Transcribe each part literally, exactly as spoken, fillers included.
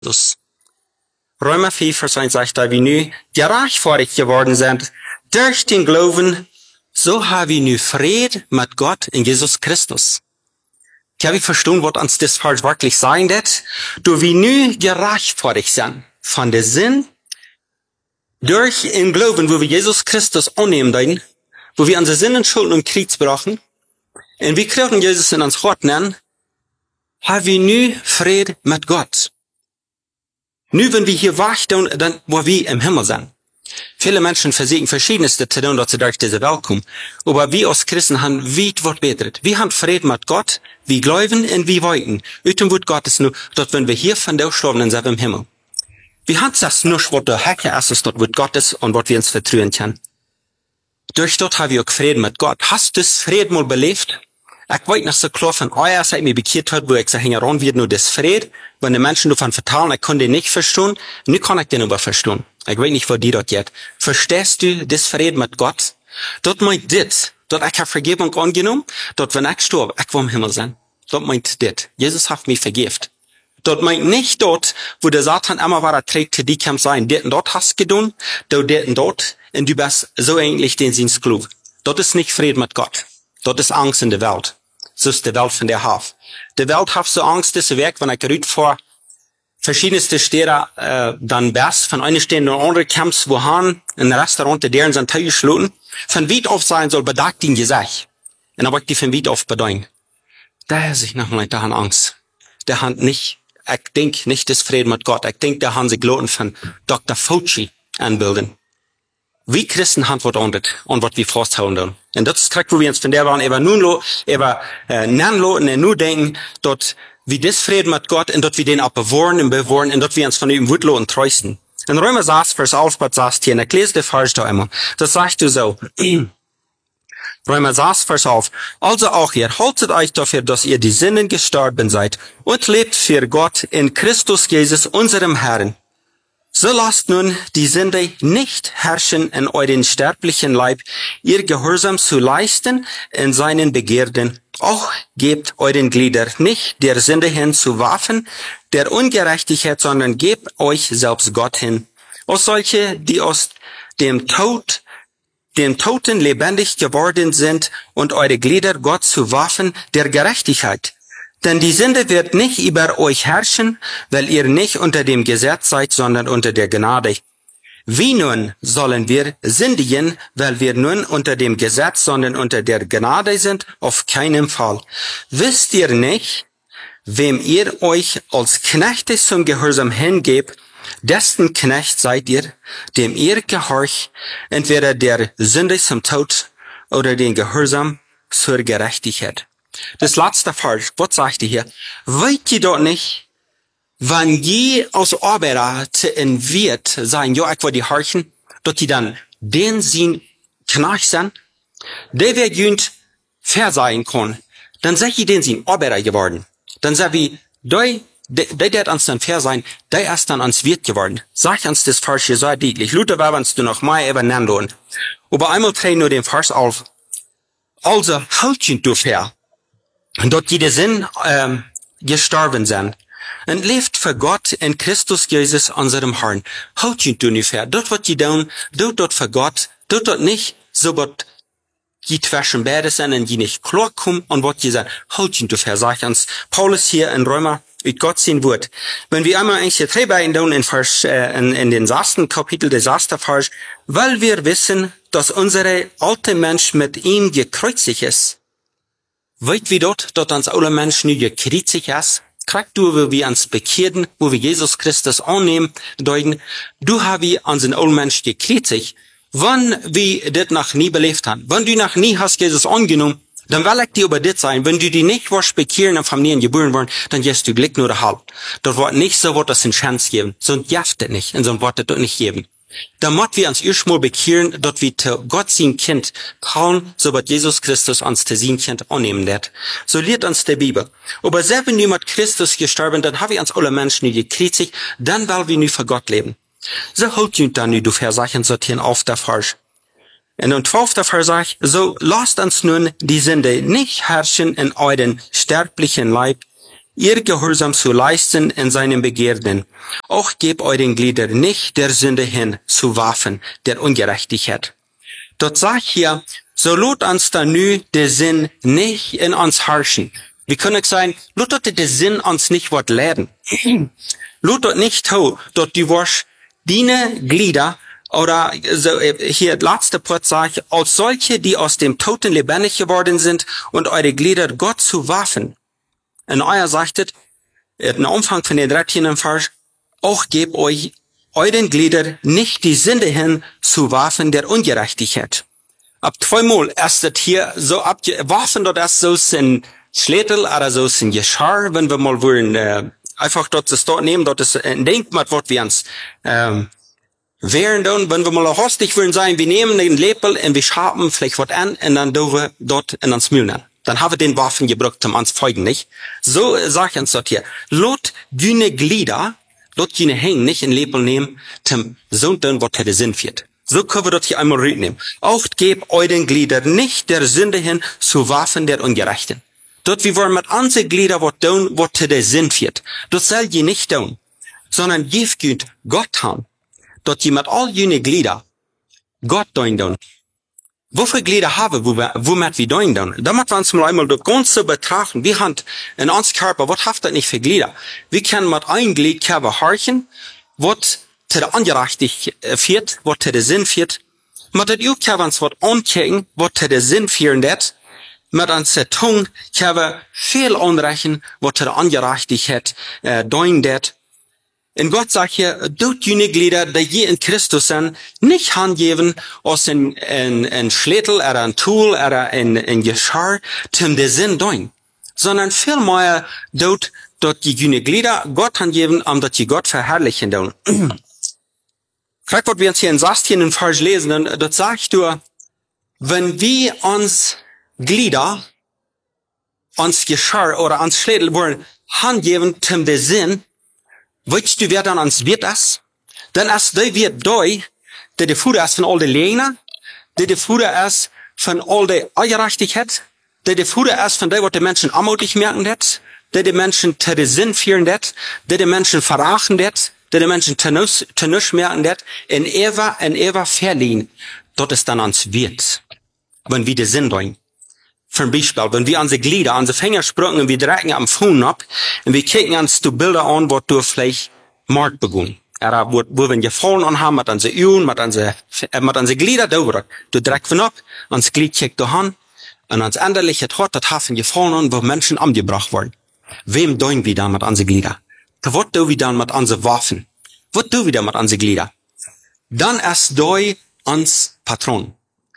Jesus. Römer vier, Vers eins sagt, da wir nu gerechtfertigt geworden sind, durch den Glauben, so haben wir nu Frieden mit Gott in Jesus Christus. Ich habe verstanden, was uns das Vers wirklich sagen wird. Da wir nu gerechtfertigt sind von der Sinn, durch den Glauben, wo wir Jesus Christus annehmen können, wo wir unsere Sünden, Schulden und Krieg brauchen, und wir kriegen Jesus in uns Hort nennen, haben wir nu Frieden mit Gott. Nu, wenn wir hier warten, dann, wo wir im Himmel sind. Viele Menschen versuchen verschiedenste zu tun, dass sie durch diese Welt kommen. Aber wir als Christen haben weit was Besseres. Wir haben Frieden mit Gott, wir glauben und wir wollen. Utem Wort Gottes nur, dass wenn wir hier von der schlafen, dann sind wir im Himmel. Wir haben das nur, was der Hecke ist, ist das Wort Gottes und was wir uns vertrauen können. Durch dort haben wir auch Frieden mit Gott. Hast du das Frieden mal belebt? Ich weiß nicht so klar von euer, seit mir bekehrt hat, wo ich sage, heran wird nur das Fried. Wenn die Menschen davon vertrauen, ich kann den nicht verstehen, nu kann ich den aber verstehen. Ich weiß nicht, wo die dort geht. Verstehst du das Fried mit Gott? Dort meint das, dort ich habe Vergebung angenommen, dort wenn ich sterbe, ich will im Himmel sein. Dort meint das. Jesus hat mich vergift. Dort meint nicht dort, wo der Satan immer war, trägt, die kann sein, dort und dort hast getan, dort und dort, und du bist so eigentlich den Sinnsklug. Dort ist nicht Fried mit Gott. Dort ist Angst in der Welt. So ist die Welt von der Haft. Die Welt hat so Angst, dass sie weg, wenn ich rüt vor verschiedenste Städte, äh, dann best, von einer Stelle in der andere Camps, wo han, in Restaurant, deren sind Teil geschloten, von weit auf sein soll, bedagt ihn gesagt. Und aber ich die von weit auf bedeuten. Da hat sich noch mal, da haben Angst. Der hat nicht, ich denk nicht das Frieden mit Gott. Ich denk, da haben sie geloten von Doktor Fauci anbilden. Wir Christen haben was anderes und was wir festhalten. Und das ist korrekt, wo wir uns von der waren, eben nun lo, eben, äh, nennen lo, und nur denken, dort, wie das Frieden mit Gott, und dort wir den auch bewahren und bewahren, und dort wir uns von ihm wutlo und treusten. In Römer sechs, Vers elf, was sagst hier, und ich lese den Vers da immer. Das sagst du so. Römer sechs, Vers elf. Also auch ihr, haltet euch dafür, dass ihr die Sinnen gestorben seid, und lebt für Gott in Christus Jesus, unserem Herrn. So lasst nun die Sünde nicht herrschen in euren sterblichen Leib, ihr Gehorsam zu leisten in seinen Begierden. Auch gebt euren Glieder nicht der Sünde hin zu Waffen der Ungerechtigkeit, sondern gebt euch selbst Gott hin. Aus solche, die aus dem Tod, dem Toten lebendig geworden sind, und eure Glieder Gott zu Waffen der Gerechtigkeit. Denn die Sünde wird nicht über euch herrschen, weil ihr nicht unter dem Gesetz seid, sondern unter der Gnade. Wie nun sollen wir sündigen, weil wir nun unter dem Gesetz, sondern unter der Gnade sind? Auf keinen Fall. Wisst ihr nicht, wem ihr euch als Knechte zum Gehorsam hingebt, dessen Knecht seid ihr, dem ihr gehorcht, entweder der Sünde zum Tod oder den Gehorsam zur Gerechtigkeit. Das letzte Vers, was sagt ihr hier? Wollt ihr doch nicht, wenn je als Arbeiter zu inviert sein, ja, ich will die horchen, dass die dann den sein Knecht sind, der wird jünd fair sein kann, dann seid ihr den sein Arbeiter geworden. Dann sagt wie, der, der, der uns dann fair sein, der ist dann ans Wirt geworden. Sag uns das Vers hier so deutlich. Luther war, wenn du noch mal eben nennen. Aber einmal drehen nur den Vers auf. Also, halt ihn du fair. Und dort jeder Sinn ähm, gestorben sind. Und lebt für Gott in Christus Jesus, unserem Herrn. Halt ihn ungefähr. Dort wird die tun, dort dort für Gott, dort dort nicht, so wird die zwischen beide sind und die nicht klar kommen, und wird die sagen, halt ihn ungefähr, sagt uns Paulus hier in Römer, mit Gott sein Wort. Wenn wir einmal eigentlich drei beiden tun in, Vers, äh, in, in den sechsten Kapitel des sechsten Vers, weil wir wissen, dass unsere alte Mensch mit ihm gekreuzigt ist. Weit wie dort, dort ans alle Menschen nu gekreuzigt ist, kriegt du, wo wir uns bekehren, wo wir Jesus Christus annehmen, deuten, du hast wir an den alten Mensch gekreuzigt, wenn wir das noch nie belebt haben. Wenn du noch nie hast Jesus angenommen, dann will ich dir über das sein, wenn du die nicht warst bekehren und Familien geboren worden, dann gehst du Glück nur der Halb. Dort wird nicht so, wird das in Chance geben, sonst jaft das nicht, und so wird das dort nicht geben. Da muss wir uns erstmal bekehren, dort wir zu Gott sein Kind trauen, so wird Jesus Christus uns zu sein Kind annehmen wird. So lehrt uns die Bibel. Aber selbst wenn wir mit Christus gestorben, dann haben wir uns alle Menschen nie gekreuzigt, dann wollen wir nie für Gott leben. So holt uns dann nie, du Versachen sortieren auf der Falsch. Und im zwölften Vers sagt, so lasst uns nun die Sünde nicht herrschen in euren sterblichen Leib, ihr Gehorsam zu leisten in seinen Begierden. Auch gebt euren Gliedern nicht der Sünde hin zu Waffen der Ungerechtigkeit. Dort sagt hier, so lot uns da nu der Sinn nicht in uns herrschen. Wir können sagen, lot dort der Sinn uns nicht wat leiden. Lot dort nicht ho, dort die wasch diene Glieder, oder so, hier letzte Part sagt, als solche, die aus dem Toten lebendig geworden sind und eure Glieder Gott zu Waffen. Und euer sagtet, im Umfang von den dreizehn Vers, auch gebt euch euren Glieder nicht die Sünde hin zu Waffen der Ungerechtigkeit. Ab zweimal erst das hier so ab, Waffen dort erst so sind Schlätel oder so sind Geschirr, wenn wir mal wollen, äh, einfach dort das dort nehmen, dort ist ein Denkmal, was wir uns, ähm, während dann, wenn wir mal hostig wollen sein, wir nehmen den Lepel und wir schaben vielleicht was an und dann tun wir dort in uns Mühlen. Dann haben wir den Waffen gebraucht, um uns folgen, nicht? So sag ich uns dort hier. Lot jene Glieder, lot jene hängen, nicht in Lepel nehmen, zum so tun, was der Sinn wird. So können wir dort hier einmal reden. Auch gebt euren Glieder nicht der Sünde hin zu Waffen der Ungerechten. Dort wir wollen mit unseren Glieder was tun, was der Sinn wird. Das soll je nicht tun, sondern gebt Gott haben. Dort je mit all jene Glieder Gott tun. Wofür Glieder haben, wo wir, womit wir tun tun? Damit wir uns mal einmal das Ganze betrachten. Wir haben in uns Körper, was hat das nicht für Glieder? Wir können mit einem Glied Körper horchen, was zu der Ungerechtigkeit führt, was zu der Sinn führt. Mit der Augen können wir uns was angucken, was zu der Sinn führen wird. Mit unserer Zunge können wir viel anrechnen, was zu der Ungerechtigkeit äh, tun wird. Und Gott sagt hier, tut jene Glieder, die je in Christus sind, nicht handgeben aus ein, ein, ein Schlätel oder ein Tool oder ein, ein Geschirr, zum der Sinn tun, sondern vielmehr dort, dort die jene Glieder Gott handgeben, um dort die Gott verherrlichen tun. Vielleicht, was wir uns hier in sechzehn in Vers lesen, dort sagt du, wenn wir uns Glieder, uns Geschirr oder uns Schlätel wollen handgeben, zum der Sinn, weißt du, wer dann ans wird ist? Dann ist der wird doi, der der Fuder ist von all der Lehner, der der Fuder ist von all der Ungerechtigkeit, der der Fuder ist von der, was die Menschen anmutig merken wird, der die Menschen zu der Sinn führen wird, der die Menschen verachten wird, der die Menschen zu nichts merken wird, in Eva, in Eva verliehen. Dort ist dann ans wird, wenn wir den Sinn tun. Für ein Beispiel, wenn wir unsere Glieder, unsere Finger sprungen und wir drecken am Fuhn ab und wir kicken uns die Bilder an, wo du vielleicht Mord begonnen. Oder wo, wo wir gefallen an haben, mit unseren Augen, mit unseren, mit unseren Glieder da. Du dreckst von ab, uns Glied kickt du an und uns endlich hat Gott das Hafen gefallen an, wo Menschen umgebracht wurden. Wem tun wir dann mit unseren Glieder? Was tun wir dann mit unseren Waffen? Was tun wir dann mit unseren Glieder? Dann erst du uns Patron.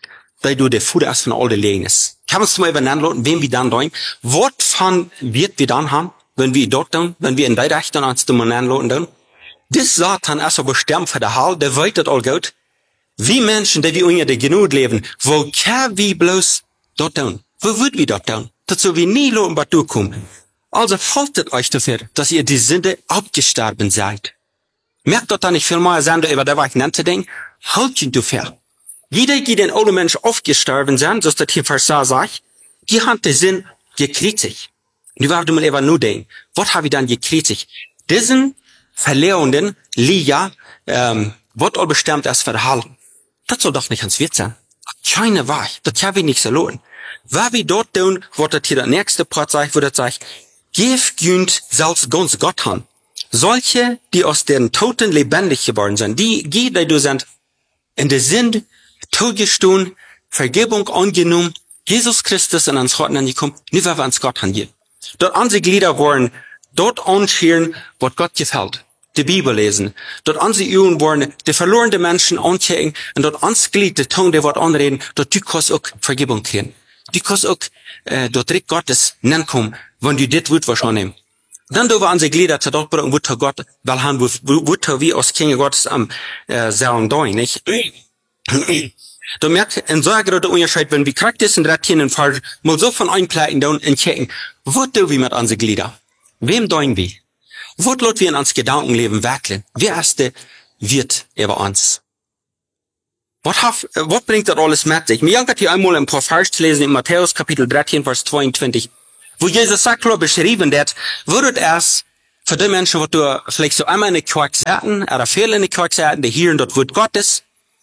Da du der Fuder erst von all der Legen ist. Kann man es mal übernehmen, wem wir dann tun? Was von wird wir dann haben, wenn wir dort tun, wenn wir in der Richtung uns zu nennen tun? Das Satan ist aber bestimmt für der Hall, der weiß das all gut. Wie Menschen, die wir unter der Genut leben, wo können wir bloß dort tun? Wo würden wir dort tun? Dazu wir nie loben, was durchkommen. Also haltet euch dafür, dass ihr die Sünde abgestorben seid. Merkt dort dann nicht viel mehr Sünde über der ich nannte Ding? Halt ihn dafür. Jeder, die den alten Menschen aufgestorben sind, so ist das hier Vers sagt, die haben den Sinn gekriegt. Und wir mal eben nur denken, was habe ich dann gekriegt? Diesen Verlierenden, Liga, ähm, wird all bestimmt erst verhalten. Das soll doch nicht ans Wert sein. Keine Wahrheit. Das kann wir nicht so lohnen. Was wir dort tun, wird das hier der nächste Part sagt, wo das sagt, Gib günd selbst ganz Gott haben. Solche, die aus den Toten lebendig geworden sind, die, die, die du sind, in der Sinn, Todgestun, Vergebung angenommen, Jesus Christus in uns Herzen angekommen, nur weil wir uns Gott haben. Dort unsere Glieder wollen dort anschauen, was Gott gefällt. Die Bibel lesen. Dort unsere Augen wollen die verlorenen Menschen anchecken und dort uns Glied, die Tongue, die Wort anreden, dort du kannst auch Vergebung kriegen. Du kannst auch, äh, dort direkt Gottes nennen kommen, wenn du das Wort wahrscheinlich nehmen. Dann do wir unsere Glieder zu dort bringen, wo Gott, weil han, wo, wo wir aus Kinder Gottes am, äh, selben Dein, nicht? Du merkst, in so einer großen Unterschied, wenn wir Charakter in dreizehn Fall mal so von einplaten und checken, wo tun wir mit unseren Glieder? Wem tun wir? Wo lassen wir in uns Gedankenleben werkeln? Wer erste wird über uns? Was, haf, was bringt das alles mit sich? Mir hat hier einmal ein paar Vers zu lesen in Matthäus Kapitel dreizehn, Vers zweiundzwanzig, Wo Jesus sagt, klar beschrieben wird, wird es für die Menschen, wo du vielleicht so einmal in die Kirche sagen, oder viele in die Kirche sagen, die hören dort Wort Gottes,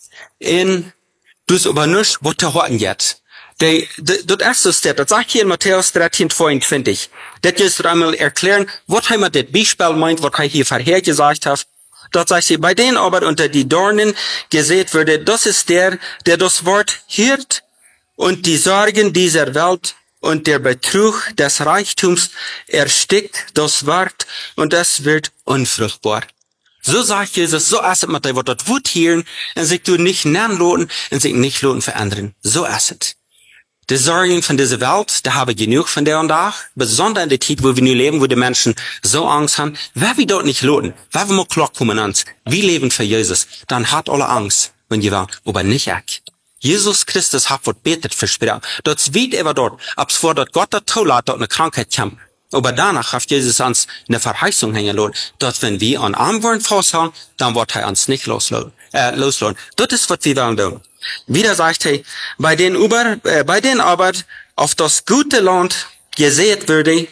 in, du es aber nicht, was du hören jetzt. Die, die, das erste Step, das sagt hier in Matthäus dreizehn zweiundzwanzig. Das ist einmal erklären, was er mit dem Beispiel meint, was er hier vorher gesagt hat. Dort sagt sie, bei denen aber unter die Dornen gesät würde, das ist der, der das Wort hört und die Sorgen dieser Welt und der Betrug des Reichtums erstickt das Wort und es wird unfruchtbar. So sagt Jesus, so ist es mit dem, was dort Wort hören und sich du nicht nennen lassen und sich nicht lassen verändern. So ist es. Die Sorgen von dieser Welt, da habe ich genug von der und da, besonders in der Zeit, wo wir nun leben, wo die Menschen so Angst haben. Wer wir dort nicht lohnen, wer wir mal klar kommen ans, wir leben für Jesus, dann hat alle Angst, wenn ihr wollt, aber nicht ich. Jesus Christus hat was betet versprochen. Dort wird er dort, ab vor dort Gott der Tolat dort eine Krankheit kommt. Aber danach hat Jesus uns eine Verheißung hängen lassen, dort wenn wir an Arm wollen festhalten, dann wird er uns nicht loslassen. Äh, loslassen. Das ist, was wir wollen tun. Wieder sagt er, bei den über, äh, bei den aber auf das gute Land gesät würde,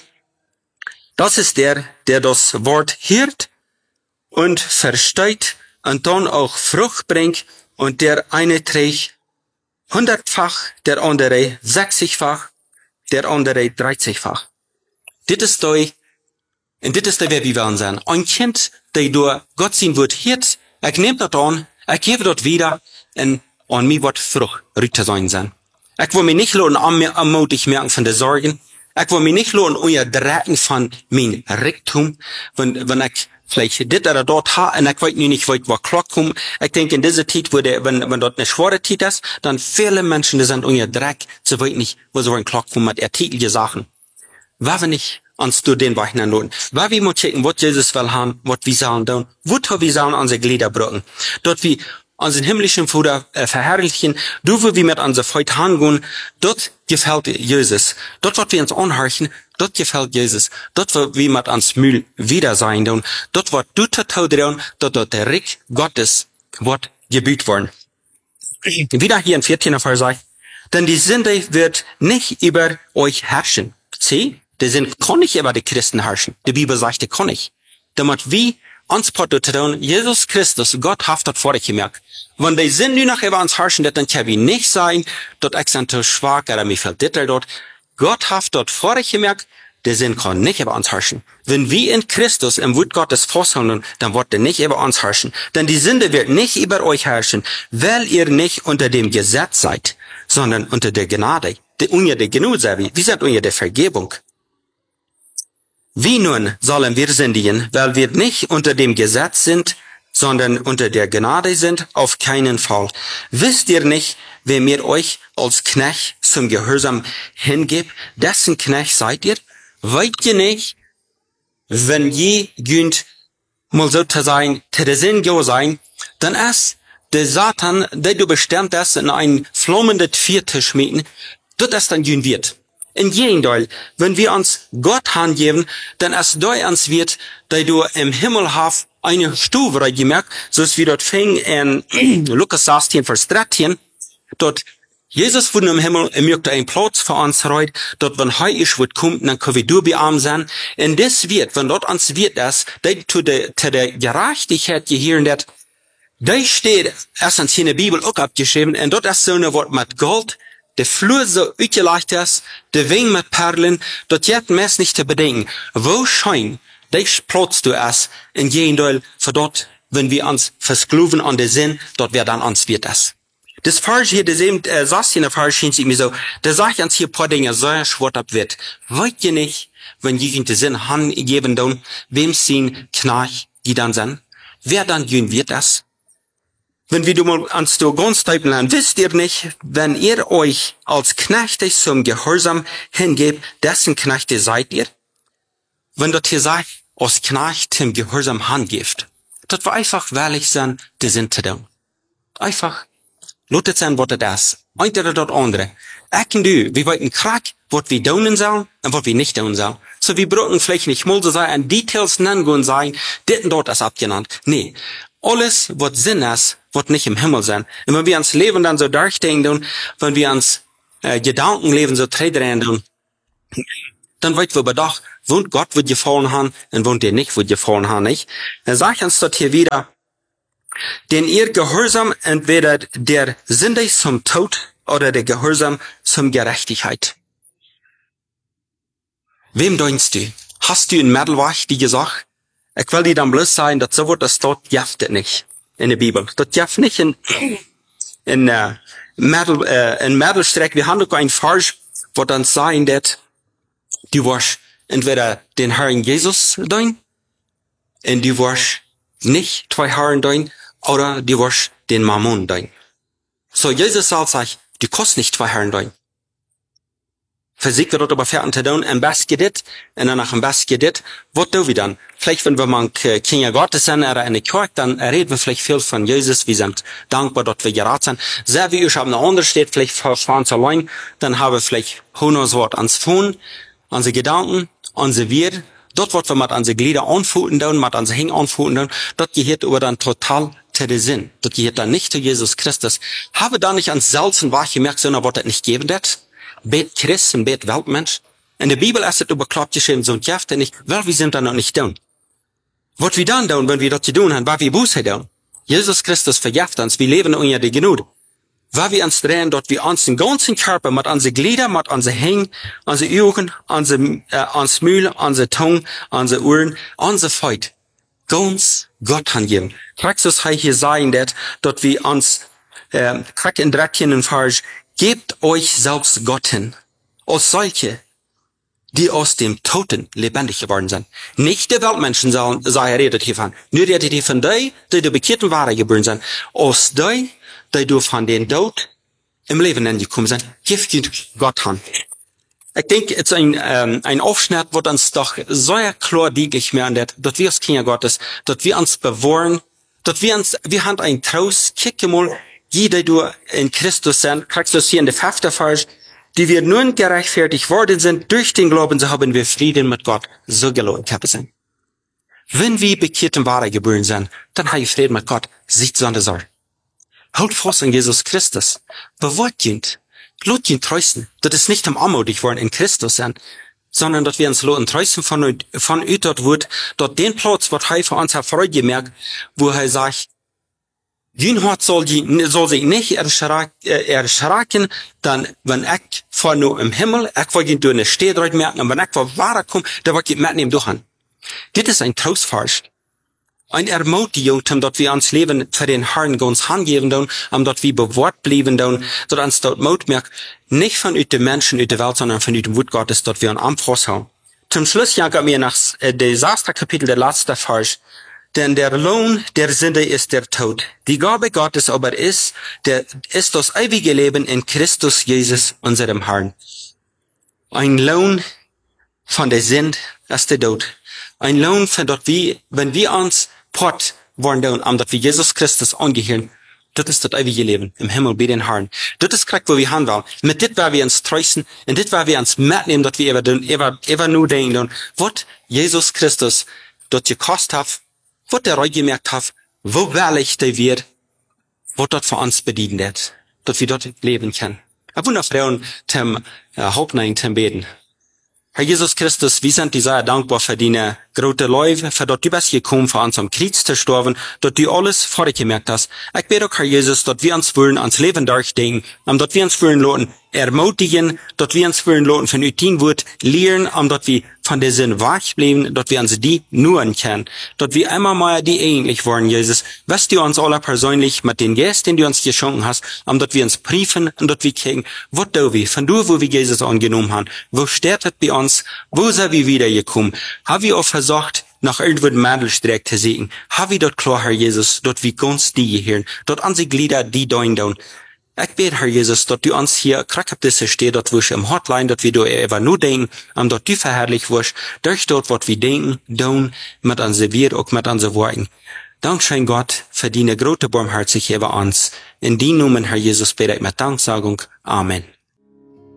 das ist der, der das Wort hört und versteht und dann auch Frucht bringt und der eine trägt hundertfach, der andere sechzigfach, der andere dreißigfach. Das ist durch, und das ist der, wer wir wollen sein. Ein Kind, der durch Gott sein wird hört, er nimmt das an, er gibt das wieder, und an mir wird Frucht rüter sein sein. Ich will mich nicht lassen, anmutig merken von der Sorgen. Ich will mich nicht lassen, euer Drecken von mein Reichtum, wenn, wenn ich vielleicht dit oder dort habe, und ich weiß nicht, wo ich klar komme. Ich denke, in dieser Zeit, wo der, wenn, wenn dort eine schwere Zeit ist, dann viele Menschen, die sind euer Dreck, sie wollen nicht, wo sie wollen klar kommen mit ertägliche Sachen. Weil wir nicht uns durch den Weichen lohnen. Weil wir mal checken, was Jesus will haben, was wir sollen tun, wo wir sollen unsere Glieder brücken. Dort wie unseren himmlischen Vater äh, verherrlichen, du, wo wir mit unserer Freude hingehen, dort gefällt Jesus. Dort, was wir uns anhören, dort gefällt Jesus. Dort, wo wir mit uns Müll wieder sein tun, dort, was du total tun, dort, dort der Reich Gottes wird gebüht worden. Wieder hier in vierzehn Vers sagt, denn die Sünde wird nicht über euch herrschen. Sieh, die Sünde kann nicht über die Christen herrschen. Die Bibel sagt, die kann nicht. Damit wir uns tun, Jesus Christus, Gott hat das vor euch gemerkt. Wenn die Sünde nur noch über uns herrschen, dann kann wir nicht sein, dort ich sind zu schwach, oder mir fällt das dort. Gott hat dort vor euch gemerkt, die Sünde kann nicht über uns herrschen. Wenn wir in Christus im Wort Gottes festhalten, dann wird er nicht über uns herrschen. Denn die Sünde wird nicht über euch herrschen, weil ihr nicht unter dem Gesetz seid, sondern unter der Gnade. Die, unter der Gnade, wir sind unter der Vergebung. Wie nun sollen wir sündigen, weil wir nicht unter dem Gesetz sind, sondern unter der Gnade sind? Auf keinen Fall. Wisst ihr nicht, wem ihr euch als Knecht zum Gehorsam hingebt, dessen Knecht seid ihr? Wollt ihr nicht, wenn je gönnt, mal so zu sein, zu der Sinn go sein, dann ist der Satan, der du bestimmt hast, in ein flammendes Vierte schmieden, dort ist dann gön wird. In jedem Teil, wenn wir uns Gott hingeben, dann ist da uns wird, da du im Himmel hast, eine Stufe gemerkt, so ist wie dort fing in Lukas sechzehn, Vers dreizehn, dort Jesus wurde im Himmel, er möchte einen Platz für uns reut, dort wenn er ist, wird kommt, dann können wir du bei ihm sein. Und das wird, wenn dort uns wird das, da zu der, zu der Gerechtigkeit gehören wird, da steht, erstens hier in der Bibel auch abgeschrieben, und dort ist so ein Wort mit Gold, der Flur so uitgelegd ist, der Wein mit Perlen, dort jetzt meist nicht zu bedenken, wo schein, da Platz du es, in jedem Teil, für dort, wenn wir uns versklaven an der Sinn, dort wer dann uns wird es. Das Vers hier, das eben, äh, sagt hier in der Vers, schien sich mir so, da sagt uns hier ein paar Dinge, so schwort ab wird. Wollt ihr nicht, wenn jemand den Sinn hingeben dann, wem sie Knarch, die dann sind? Wer dann gehen wird das? Wenn wir du mal ans du ganz typen lernen, wisst ihr nicht, wenn ihr euch als Knechte zum Gehorsam hingebt, dessen Knechte seid ihr? Wenn dort hier sagt, als Knecht zum Gehorsam hingebt, das war einfach wahrlich sein, die sind zu tun. Einfach. Lotet sein, was das. Einer dort andere. Ich und du, wir wollten krack, was wir tun sollen und was wir nicht tun sollen. So, wir brauchen vielleicht nicht mal so sein, an Details nennen und sagen, dit und dort ist abgenannt. Nee. Alles, was Sinn ist, wird nicht im Himmel sein. Und wenn wir ans Leben dann so durchdenken, wenn wir ans äh, Gedankenleben so drehen, dann weit wir bedacht, wohnt Gott wird gefallen haben, und wohnt ihr nicht, wird gefallen haben, nicht? Dann sagt uns dort hier wieder, denn ihr Gehorsam entweder der Sünde zum Tod oder der Gehorsam zum Gerechtigkeit. Wem denkst du? Hast du in Mittelwach die gesagt? Ich will dir dann bloß sagen, dass so wird das dort jaftet nicht in der Bibel. Das jaft nicht in, in, uh, Mittel, uh, in Mittelstreck. Wir haben doch ein Vers, wo dann sagen, dass du wirst entweder den Herrn Jesus dein, und du wirst nicht zwei Herren dein, oder du wirst den Mammon dein. So, Jesus sagt, sag, du kannst nicht zwei Herren dein. Physik wird dort aber fertig zu tun, ein Best gedit, und dann nach ein Best gedit, was tun wir dann? Vielleicht, wenn wir mal Kinder Gottes sind, oder in der Kirche, dann reden wir vielleicht viel von Jesus, wir sind dankbar, dass wir gerat sind. Sehr wie ich habe eine andere steht, vielleicht fahren zu allein, dann haben wir vielleicht hundert Wort ans Phone, unsere Gedanken, unsere Wir, dort wird wir mit unsere Glieder anfühlen, mit unsere Hänge anfühlen, dort gehört aber dann total zu der Sinn. Dort gehört dann nicht zu Jesus Christus. Habe da nicht ans Selten wach gemerkt, sondern was das nicht geben wird? Bet Christ und bet Weltmensch. In der Bibel ist es überklappt geschrieben, so ein Jäfte nicht, weil wir sind da noch nicht tun. Was wir dann tun, wenn wir das zu tun haben, was wir Buße tun. Jesus Christus verjäft uns, wir leben unter der Genüge. Weil wir uns drehen, dort wir uns den ganzen Körper, mit unseren Gliedern, mit unseren Hängen, unsere Augen, unsere, äh, uns Mühle, unsere Tongue, unsere Ohren, unsere Feut, ganz Gott angeben. Praxis heißt hier sagen, dass, dort wir uns, äh, krieg in dreizehn Vers, gebt euch selbst Gott hin, als solche, die aus dem Toten lebendig geworden sind. Nicht die Weltmenschen sollen, sei redet hiervon. Nur redet hier von die, die die bekehrten Ware geboren sind. Aus die, die du von den Tod im Leben angekommen sind, gebt ihr Gott hin. Ich denke, es ist ein, ähm, ein Aufschnitt, wo uns doch sehr klar deutlich mehr an das, dass wir als Kinder Gottes, dass wir uns bewahren, dass wir uns, wir haben ein Trost, kick mal, jeder du in Christus sind, kriegst du es hier in der fünften Vers, die wir nun gerechtfertigt worden sind, durch den Glauben, so haben wir Frieden mit Gott, so gelohnt haben sind. Wenn wir bekehrten Ware geboren sind, dann haben wir Frieden mit Gott, sieht so an der Sorge. Halt fast an Jesus Christus. Bewahrt ihn. Lot ihn treusten. Das ist nicht am Armutig worden in Christus sind, sondern dass wir uns loten treusten von, von dort wird, dort den Platz, was er für uns hat Freude gemerkt, wo er sagt, Jün hat soll, die, soll sich nicht erschrak, äh, erschraken, dann, wenn ich vor nur im Himmel, ich will ihn durch eine Städte merken, und wenn ich vor Ware komme, dann will ich ihn mitnehmen durch an. Das ist ein Trostfars. Ein Ermutigung, um dort wir uns Leben für den Herrn ganz hingeben, um dort wir bewahrt bleiben, dort uns dort Mut merkt, nicht von den Menschen, der Welt, sondern von dem Wort Gottes, dort wir an Amphos haben. Zum Schluss jagen wir nach äh, Desaster Kapitel, der letzte Vers. Denn der Lohn der Sünde ist der Tod. Die Gabe Gottes aber ist, der, ist das ewige Leben in Christus Jesus, unserem Herrn. Ein Lohn von der Sünde ist der Tod. Ein Lohn von dort wie, wenn wir uns port worden tun, am dort wie Jesus Christus angehören, das ist das ewige Leben im Himmel bei den Herrn. Das ist korrekt, wo wir haben wollen. Mit dit werden wir uns treusten, und dit werden wir uns mitnehmen, dort wir immer tun, immer, immer nur denken, was Jesus Christus dort gekostet hat, was der Reue gemerkt hat, wo wahrlich der wird, was dort für uns bedienen wird, dass wir dort leben können. Ich wunderfrau und zum äh, Hauptnein zum Beten. Herr Jesus Christus, wir sind dir sehr dankbar für deine große Läufe, für dort du bist gekommen, für uns am Kreuz zu sterben, dort du alles vorgemerkt hast. Ich bete auch, Herr Jesus, dort wir uns wollen ans Leben durchdenken, um dort wir uns wollen loten, ermutigen, dort wir uns wollen loten, von Utin wird lehren, um dort wir von der Sinn wach bleiben, dort wir uns die nur kennen, dort wir immer mal die ähnlich wollen, Jesus. Weißt du uns alle persönlich mit den Gästen, die du uns geschenkt hast, um dort wir uns briefen und dort wir kriegen, wo do wir, von du, wo wir Jesus angenommen haben, wo steht es bei uns, wo sind wir wiedergekommen, haben wir auch versucht, nach irgendwo den Mandelstreck zu sehen, haben wir dort klar, Herr Jesus, dort wir ganz die gehören, dort an sie Glieder, die dein down. Ich bete, Herr Jesus, dort du uns hier krack auf diese steht, dort wo ich im Hotline, dort wie du einfach nur denken, am dort du verherrlich wirst, durch dort, was wir denken, down, mit unsere Wir, auch mit unsere Worten. Dankeschön Gott, für deine große Barmherzigkeit über uns. In die Namen, Herr Jesus, bete ich mit Danksagung. Amen.